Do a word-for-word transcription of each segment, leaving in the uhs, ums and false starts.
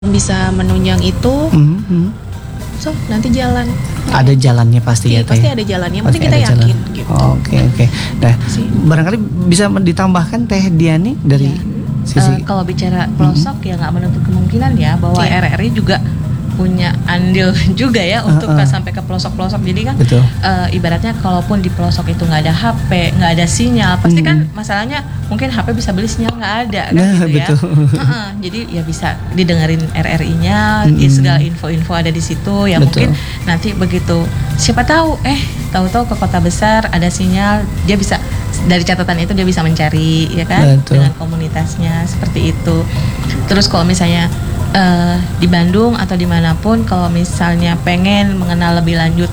bisa menunjang itu, mm-hmm. so nanti jalan. Ada jalannya pasti ya, pasti ya? ada jalannya, penting kita yakin. Jalan. Gitu. Oh, oke oke. Nah, sih. Barangkali bisa ditambahkan Teh Diani dari ya. sisi. Uh, kalau bicara pelosok mm-hmm. ya nggak menutup kemungkinan ya bahwa yeah. R R I juga punya andil juga ya untuk uh, uh. sampai ke pelosok-pelosok. Jadi kan uh, ibaratnya kalaupun di pelosok itu nggak ada H P, nggak ada sinyal, pasti hmm. kan masalahnya mungkin H P bisa beli sinyal nggak ada kan nah, gitu betul. ya. Uh-uh, jadi ya bisa didengerin R R I-nya, hmm. segala info-info ada di situ. Ya betul. Mungkin nanti begitu siapa tahu eh tahu-tahu ke kota besar ada sinyal, dia bisa dari catatan itu dia bisa mencari ya kan betul. Dengan komunitasnya seperti itu. Terus kalau misalnya Uh, di Bandung atau dimanapun kalau misalnya pengen mengenal lebih lanjut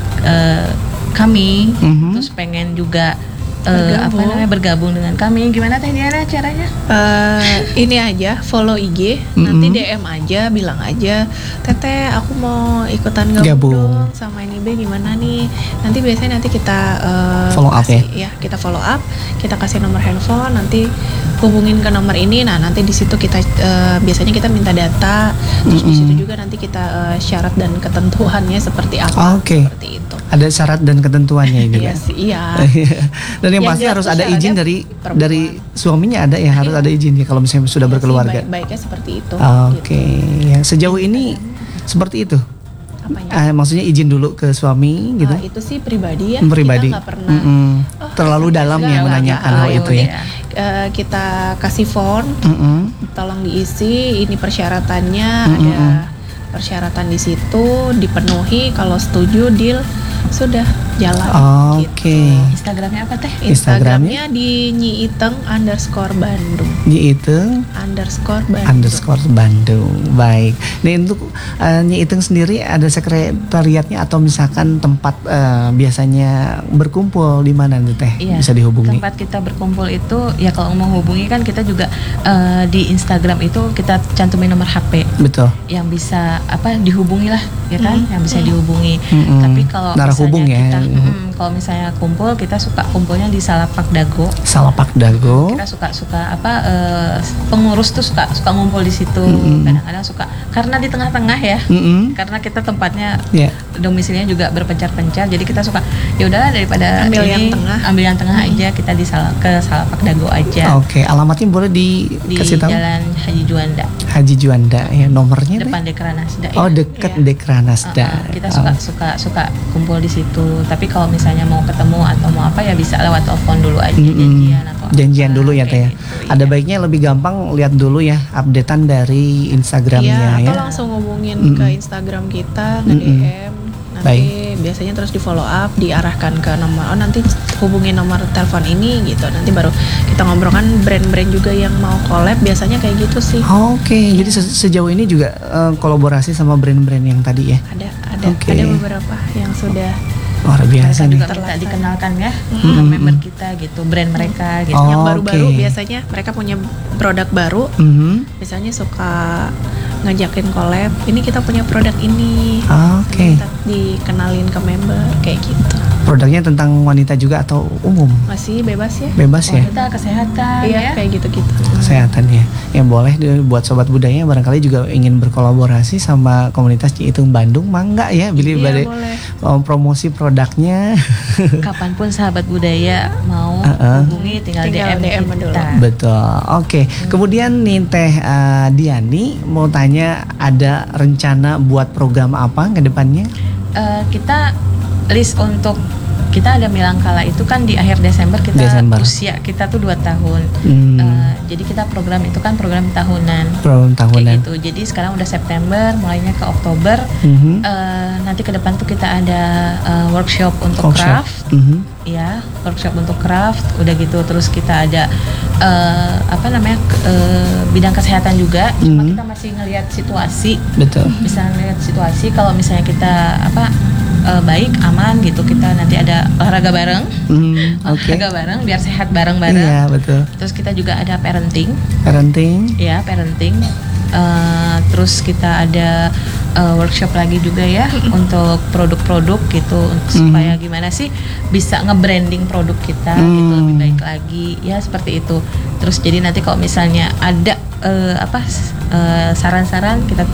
uh, kami, mm-hmm. terus pengen juga uh, apa namanya bergabung dengan kami, gimana Teh Diana caranya? Uh, ini aja follow I G, mm-hmm. nanti D M aja, bilang aja Teteh aku mau ikutan gabung, gabung. dong sama N I B gimana nih? Nanti biasanya nanti kita uh, follow up kasih, ya? ya kita follow up, kita kasih nomor handphone, nanti hubungin ke nomor ini. Nah nanti di situ kita uh, biasanya kita minta data, terus mm-hmm. di situ juga nanti kita uh, syarat dan ketentuannya seperti apa, oh, okay. seperti itu. Ada syarat dan ketentuannya juga. Iya sih, iya. Dan yang, yang pasti harus ada izin dari perempuan. Dari suaminya ada ya, harus ada izin ya kalau misalnya sudah ya berkeluarga. Baik, baiknya seperti itu. Oke, okay. gitu. Ya sejauh ini seperti itu. Uh, maksudnya izin dulu ke suami gitu. Uh, itu sih pribadi ya. Pribadi. Kita nggak pernah mm-hmm. oh, terlalu dalam ya menanyakan hal itu ya. Uh, kita kasih form, mm-hmm. tolong diisi. Ini persyaratannya, mm-hmm. ada persyaratan di situ, dipenuhi. Kalau setuju deal, sudah jalan. Oke. Okay. Gitu. Instagramnya apa Teh? Instagramnya di Nyi Iteng underscore Bandung. Nyi Iteng underscore Bandung. Underscore Bandung. Baik. Nih untuk uh, Nyi Iteng sendiri ada sekretariatnya atau misalkan tempat uh, biasanya berkumpul di mana nih Teh? Iya, bisa dihubungi. Tempat kita berkumpul itu ya kalau mau hubungi kan kita juga uh, di Instagram itu kita cantumin nomor H P. Betul. Yang bisa apa dihubungi lah ya kan, hmm. yang bisa hmm. dihubungi. Hmm. Tapi kalau Narah hubung ya. Kita, hmm, kalau misalnya kumpul kita suka kumpulnya di Salapak Dago. Salapak Dago. Kita suka suka apa uh, pengurus tuh suka suka ngumpul di situ. Hmm. Kadang-kadang suka karena di tengah-tengah ya. Hmm. Karena kita tempatnya yeah. domisilinya juga berpencar-pencar. Jadi kita suka ya udahlah daripada ambil ini, yang tengah, ambil yang tengah hmm. aja kita di Sal- ke Salapak Dago aja. Oke, okay. Alamatnya boleh dikasih tahu? Di Jalan Haji Juanda. Haji Juanda ya, nomornya depan Dekranasda. Oh, dekat ya. Dekranasda. Uh, uh, kita suka oh. suka suka kumpul di situ. Tapi kalau misalnya mau ketemu atau mau apa ya bisa lewat telepon dulu aja, mm-hmm. janjian atau janjian apa, dulu ya Teh. Gitu, ada ya. Baiknya lebih gampang lihat dulu ya updatean dari Instagramnya ya. ya. Atau langsung hubungin mm-hmm. ke Instagram kita, ke mm-hmm. D M. Nanti Baik. biasanya terus di follow up, diarahkan ke nomor, oh nanti hubungi nomor telepon ini gitu. Nanti baru kita ngobrol kan brand-brand juga yang mau collab biasanya kayak gitu sih. Oh, Oke, okay. ya. Jadi se- sejauh ini juga uh, kolaborasi sama brand-brand yang tadi ya? Ada, ada, okay. ada beberapa yang sudah luar biasa nih. Juga minta dikenalkan ya mm-hmm. member kita gitu, brand mereka gitu. Oh, yang baru-baru okay. biasanya mereka punya produk baru, mm-hmm. misalnya suka ngajakin collab, ini kita punya produk ini, oke, okay. kita dikenalin ke member kayak gitu. Produknya tentang wanita juga atau umum? Masih bebas ya? Bebas ya? Wanita, kesehatan iya, ya? kayak gitu-gitu. Kesehatan ya. Yang boleh buat Sobat Budaya barangkali juga ingin berkolaborasi sama komunitas Ciitung Bandung, mangga ya, Billy iya, um, promosi produknya. Kapanpun Sahabat Budaya mau uh-uh. hubungi tinggal, tinggal D M, D M kita. Betul. Oke. Okay. Hmm. Kemudian nih Teh uh, Diani mau tanya, ada rencana buat program apa ke depannya? Uh, kita list untuk kita ada Milangkala itu kan di akhir Desember kita Desember. Usia kita tuh dua tahun. Hmm. Uh, jadi kita program itu kan program tahunan. Program tahunan. Kayak gitu. Jadi sekarang udah September, mulainya ke Oktober. Mm-hmm. Uh, nanti ke depan tuh kita ada uh, workshop untuk workshop. craft. Mm-hmm. Ya, workshop untuk craft. Udah gitu terus kita ada uh, apa namanya uh, bidang kesehatan juga. Cuma mm-hmm. kita masih ngelihat situasi. Betul. Bisa ngelihat situasi kalau misalnya kita apa Uh, baik, aman gitu, kita nanti ada olahraga bareng, mm, okay. olahraga bareng biar sehat bareng-bareng. Iya betul. Terus kita juga ada parenting. Parenting. Ya parenting. Uh, terus kita ada uh, workshop lagi juga ya untuk produk-produk gitu, mm. supaya gimana sih bisa nge-branding produk kita mm. gitu lebih baik lagi ya seperti itu. Terus jadi nanti kalau misalnya ada uh, apa eh, saran-saran kita